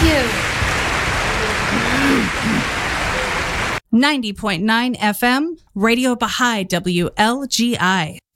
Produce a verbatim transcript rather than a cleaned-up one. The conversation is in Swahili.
ninety point nine F M, Radio Baha'i W L G I.